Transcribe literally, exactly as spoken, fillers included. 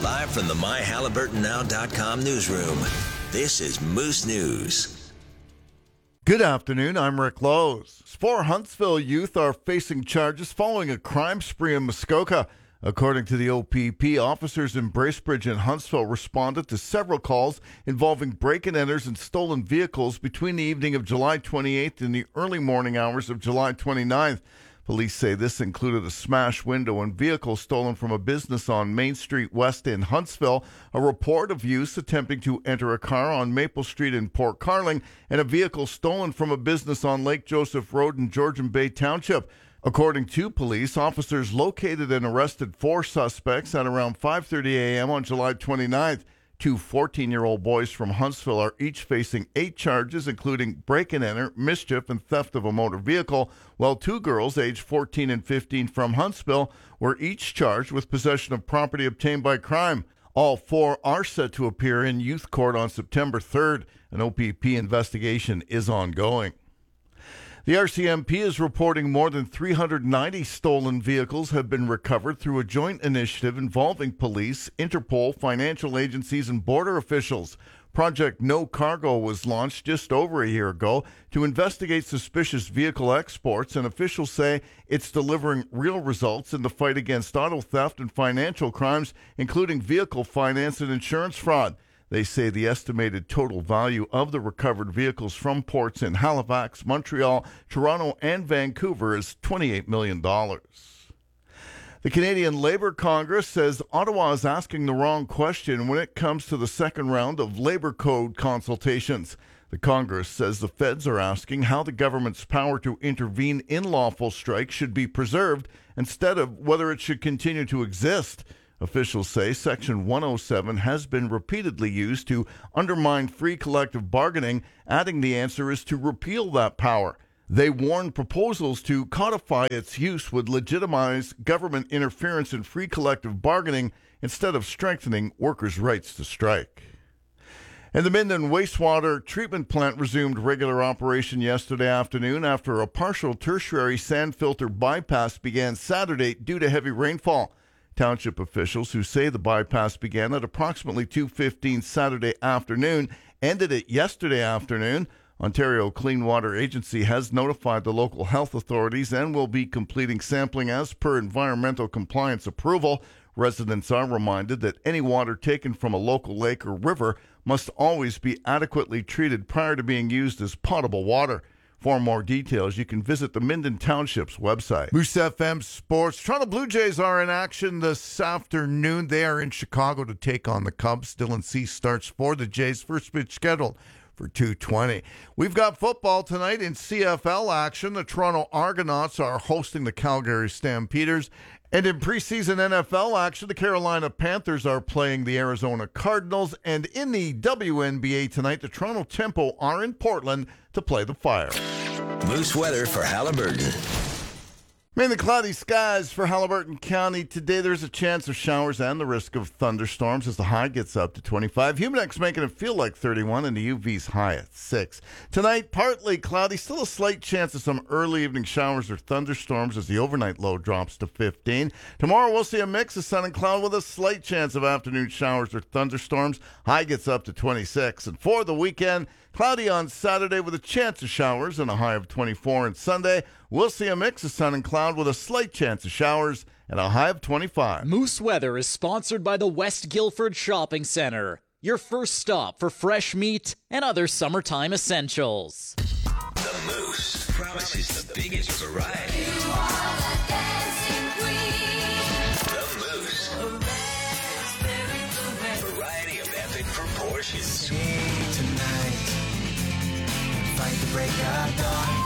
Live from the my halliburton now dot com newsroom, this is Moose News. Good afternoon, I'm Rick Lowe's. Four Huntsville youth are facing charges following a crime spree in Muskoka. According to the O P P, officers in Bracebridge and Huntsville responded to several calls involving break-and-enters and stolen vehicles between the evening of July twenty-eighth and the early morning hours of July twenty-ninth. Police say this included a smashed window and vehicle stolen from a business on Main Street West in Huntsville, a report of youths attempting to enter a car on Maple Street in Port Carling, and a vehicle stolen from a business on Lake Joseph Road in Georgian Bay Township. According to police, officers located and arrested four suspects at around five thirty a.m. on July twenty-ninth. Two fourteen-year-old boys from Huntsville are each facing eight charges, including break-and-enter, mischief, and theft of a motor vehicle, while two girls, aged fourteen and fifteen, from Huntsville were each charged with possession of property obtained by crime. All four are set to appear in youth court on September third. An O P P investigation is ongoing. The R C M P is reporting more than three hundred ninety stolen vehicles have been recovered through a joint initiative involving police, Interpol, financial agencies, and border officials. Project No Cargo was launched just over a year ago to investigate suspicious vehicle exports, and officials say it's delivering real results in the fight against auto theft and financial crimes, including vehicle finance and insurance fraud. They say the estimated total value of the recovered vehicles from ports in Halifax, Montreal, Toronto, and Vancouver is twenty-eight million dollars. The Canadian Labour Congress says Ottawa is asking the wrong question when it comes to the second round of Labour Code consultations. The Congress says the feds are asking how the government's power to intervene in lawful strikes should be preserved instead of whether it should continue to exist. Officials say Section one oh seven has been repeatedly used to undermine free collective bargaining, adding the answer is to repeal that power. They warn proposals to codify its use would legitimize government interference in free collective bargaining instead of strengthening workers' rights to strike. And the Minden wastewater treatment plant resumed regular operation yesterday afternoon after a partial tertiary sand filter bypass began Saturday due to heavy rainfall. Township officials who say the bypass began at approximately two fifteen Saturday afternoon ended it yesterday afternoon. Ontario Clean Water Agency has notified the local health authorities and will be completing sampling as per environmental compliance approval. Residents are reminded that any water taken from a local lake or river must always be adequately treated prior to being used as potable water. For more details, you can visit the Minden Township's website. Moose F M Sports. Toronto Blue Jays are in action this afternoon. They are in Chicago to take on the Cubs. Dylan Cease starts for the Jays. First pitch scheduled for two twenty. We've got football tonight in C F L action. The Toronto Argonauts are hosting the Calgary Stampeders. And in preseason N F L action, the Carolina Panthers are playing the Arizona Cardinals. And in the W N B A tonight, the Toronto Tempo are in Portland to play the Fire. Moose weather for Halliburton. Mainly cloudy skies for Halliburton County. Today there's a chance of showers and the risk of thunderstorms as the high gets up to twenty-five. Humidex making it feel like thirty-one and the U V's high at six. Tonight, partly cloudy, still a slight chance of some early evening showers or thunderstorms as the overnight low drops to fifteen. Tomorrow we'll see a mix of sun and cloud with a slight chance of afternoon showers or thunderstorms. High gets up to twenty-six. And for the weekend, cloudy on Saturday with a chance of showers and a high of twenty-four. And Sunday, we'll see a mix of sun and cloud with a slight chance of showers and a high of twenty-five. Moose Weather is sponsored by the West Guildford Shopping Center, your first stop for fresh meat and other summertime essentials. The Moose promises the biggest variety. You are the dancing queen. The Moose. Variety of epic proportions. Tonight, fight the break of dawn.